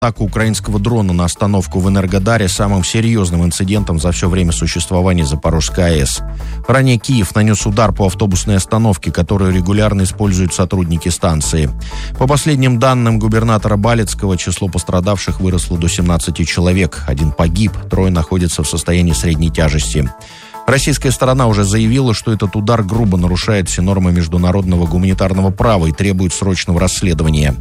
атаку украинского дрона на остановку в Энергодаре самым серьезным инцидентом за все время существования Запорожской АЭС. Ранее Киев нанес удар по автобусной остановке, которую регулярно используют сотрудники станции. По последним данным губернатора Балецкого, число пострадавших выросло до 17 человек. Один погиб, 3 находятся в состоянии средней тяжести. Российская сторона уже заявила, что этот удар грубо нарушает все нормы международного гуманитарного права и требует срочного расследования.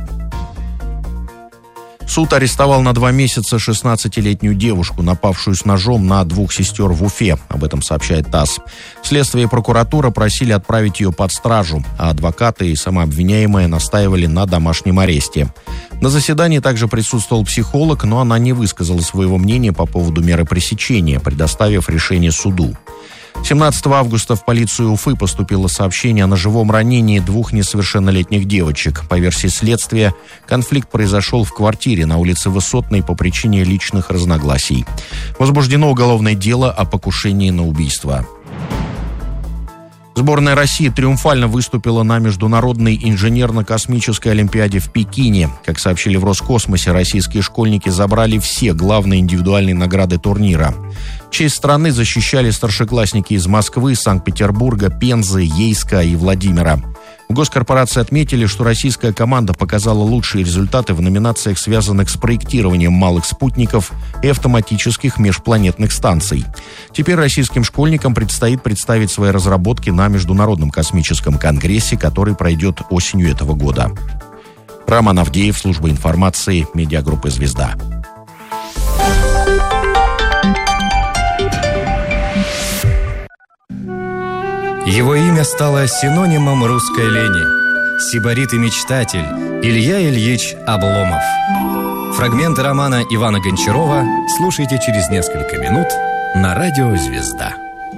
Суд арестовал на 2 месяца 16-летнюю девушку, напавшую с ножом на 2 сестер в Уфе. Об этом сообщает ТАСС. Следствие и прокуратура просили отправить ее под стражу, а адвокаты и сама обвиняемая настаивали на домашнем аресте. На заседании также присутствовал психолог, но она не высказала своего мнения по поводу меры пресечения, предоставив решение суду. 17 августа в полицию Уфы поступило сообщение о ножевом ранении 2 несовершеннолетних девочек. По версии следствия, конфликт произошел в квартире на улице Высотной по причине личных разногласий. Возбуждено уголовное дело о покушении на убийство. Сборная России триумфально выступила на Международной инженерно-космической олимпиаде в Пекине. Как сообщили в Роскосмосе, российские школьники забрали все главные индивидуальные награды турнира. Честь страны защищали старшеклассники из Москвы, Санкт-Петербурга, Пензы, Ейска и Владимира. В госкорпорации отметили, что российская команда показала лучшие результаты в номинациях, связанных с проектированием малых спутников и автоматических межпланетных станций. Теперь российским школьникам предстоит представить свои разработки на Международном космическом конгрессе, который пройдет осенью этого года. Роман Авдеев, служба информации, медиагруппы «Звезда». Его имя стало синонимом русской лени. Сибарит и мечтатель Илья Ильич Обломов. Фрагменты романа Ивана Гончарова слушайте через несколько минут на радио «Звезда».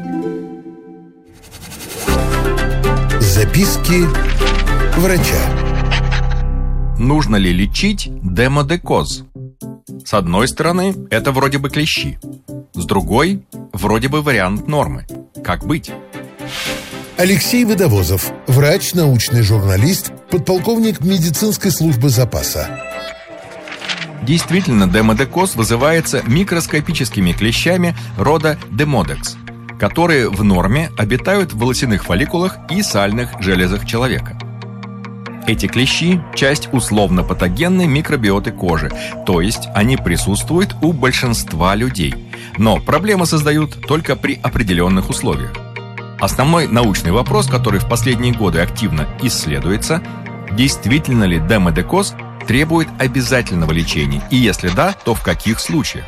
Записки врача. Нужно ли лечить демодекоз? С одной стороны, это вроде бы клещи. С другой, вроде бы вариант нормы. Как быть? Алексей Водовозов, врач, научный журналист, подполковник медицинской службы запаса. Действительно, демодекоз вызывается микроскопическими клещами рода демодекс, которые в норме обитают в волосяных фолликулах и сальных железах человека. Эти клещи – часть условно-патогенной микробиоты кожи, то есть они присутствуют у большинства людей, но проблемы создают только при определенных условиях. Основной научный вопрос, который в последние годы активно исследуется – действительно ли демодекоз требует обязательного лечения, и если да, то в каких случаях?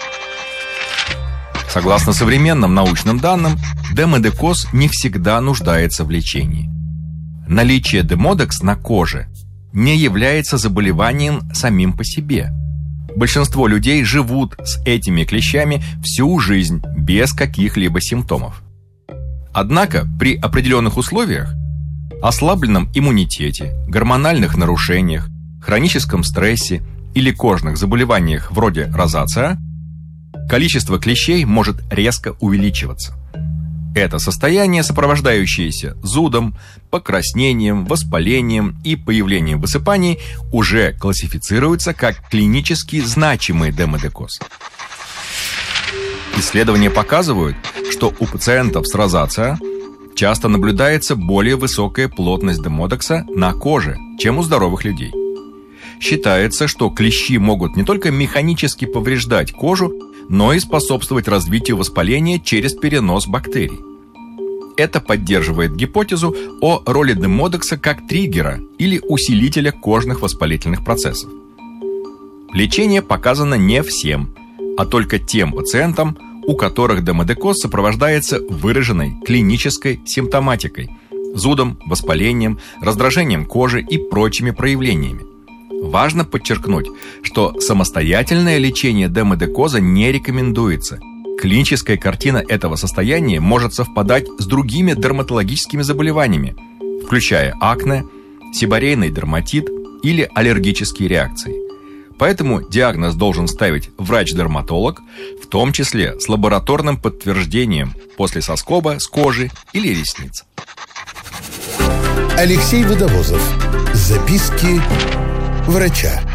Согласно современным научным данным, демодекоз не всегда нуждается в лечении. Наличие демодекс на коже не является заболеванием самим по себе. Большинство людей живут с этими клещами всю жизнь без каких-либо симптомов. Однако при определенных условиях, ослабленном иммунитете, гормональных нарушениях, хроническом стрессе или кожных заболеваниях вроде розация, количество клещей может резко увеличиваться. Это состояние, сопровождающееся зудом, покраснением, воспалением и появлением высыпаний, уже классифицируется как клинически значимый демодекоз. Исследования показывают, что у пациентов с розация часто наблюдается более высокая плотность демодекса на коже, чем у здоровых людей. Считается, что клещи могут не только механически повреждать кожу, но и способствовать развитию воспаления через перенос бактерий. Это поддерживает гипотезу о роли демодекса как триггера или усилителя кожных воспалительных процессов. Лечение показано не всем, а только тем пациентам, у которых демодекоз сопровождается выраженной клинической симптоматикой – зудом, воспалением, раздражением кожи и прочими проявлениями. Важно подчеркнуть, что самостоятельное лечение демодекоза не рекомендуется. Клиническая картина этого состояния может совпадать с другими дерматологическими заболеваниями, включая акне, сиборейный дерматит или аллергические реакции. Поэтому диагноз должен ставить врач-дерматолог, в том числе с лабораторным подтверждением после соскоба с кожи или ресниц. Алексей Водовозов. Записки врача.